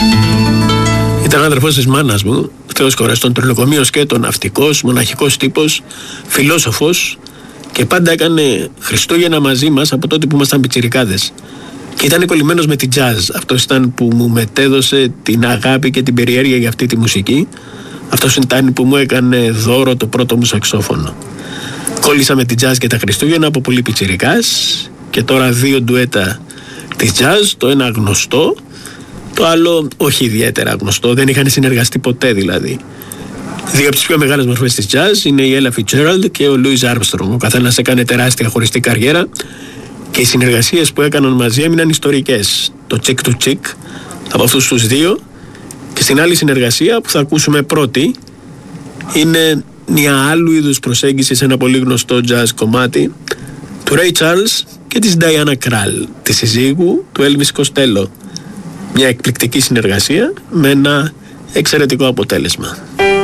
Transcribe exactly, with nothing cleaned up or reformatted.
Ήταν αδερφός της μάνας μου, Θεός χωρέστον, τριλοκομείος και τον ναυτικός, μοναχικός τύπος, φιλόσοφος, και πάντα έκανε Χριστούγεννα μαζί μας από τότε που ήμασταν πιτσιρικάδες. Και ήταν κολλημένος με την jazz. Αυτός ήταν που μου μετέδωσε την αγάπη και την περιέργεια για αυτή τη μουσική. Αυτός ήταν που μου έκανε δώρο το πρώτο μου σαξόφωνο. Κόλλησα με την jazz και τα Χριστούγεννα από πολύ πιτσιρικάς, και τώρα δύο ντουέτα της jazz, το ένα γνωστό, το άλλο όχι ιδιαίτερα γνωστό, δεν είχαν συνεργαστεί ποτέ δηλαδή. Δύο από τις πιο μεγάλες μορφές της jazz είναι η Ella Fitzgerald και ο Louis Armstrong. Ο καθένας έκανε τεράστια χωριστή καριέρα και οι συνεργασίες που έκαναν μαζί έμειναν ιστορικές. Το Chick to Chick από αυτούς τους δύο, και στην άλλη συνεργασία που θα ακούσουμε πρώτη είναι μια άλλου είδους προσέγγιση σε ένα πολύ γνωστό jazz κομμάτι του Ray Charles και της Diana Krall, της συζύγου του Elvis Costello. Μια εκπληκτική συνεργασία με ένα εξαιρετικό αποτέλεσμα.